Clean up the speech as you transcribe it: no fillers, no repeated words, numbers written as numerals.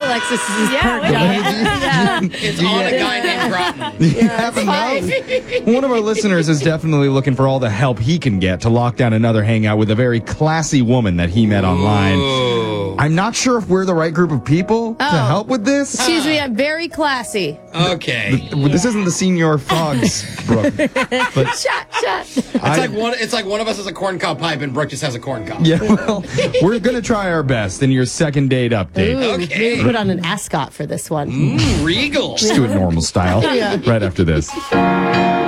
Alexis is his perk wait. guy. It's on a guy named Broughton. You have enough? One of our listeners is definitely looking for all the help he can get to lock down another hangout with a very classy woman that he met online. Ooh. I'm not sure if we're the right group of people to help with this. Excuse me, I'm very classy. Okay. This isn't the Senior Frogs, Brooke. But Shut. It's like one of us has a corncob pipe and Brooke just has a corn cob. yeah, well, we're going to try our best in your second date update. Ooh, Okay. maybe put on an ascot for this one. Regal. Just do it normal style Yeah. right after this.